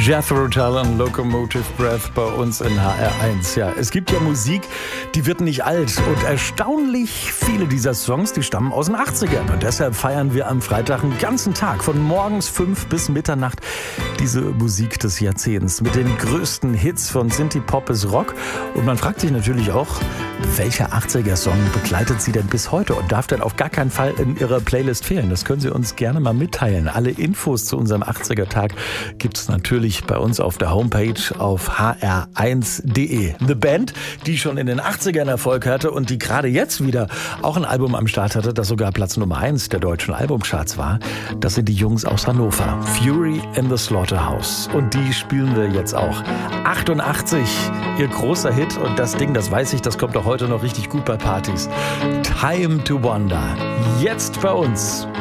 Jethro Tull und Locomotive Breath bei uns in HR1. Ja, es gibt ja Musik, die wird nicht alt. Und erstaunlich viele dieser Songs, die stammen aus den 80ern. Und deshalb feiern wir am Freitag einen ganzen Tag, von morgens 5 bis Mitternacht, diese Musik des Jahrzehnts. Mit den größten Hits von Synthie-Pop bis Rock. Und man fragt sich natürlich auch, welcher 80er-Song begleitet Sie denn bis heute und darf denn auf gar keinen Fall in Ihrer Playlist fehlen? Das können Sie uns gerne mal mitteilen. Alle Infos zu unserem 80er-Tag gibt es natürlich bei uns auf der Homepage auf hr1.de. Eine Band, die schon in den 80ern Erfolg hatte und die gerade jetzt wieder auch ein Album am Start hatte, das sogar Platz Nummer 1 der deutschen Albumcharts war. Das sind die Jungs aus Hannover. Fury in the Slaughterhouse. Und die spielen wir jetzt auch. 88, ihr großer Hit. Und das Ding, das weiß ich, das kommt auch heute noch richtig gut bei Partys. Time to Wonder. Jetzt bei uns.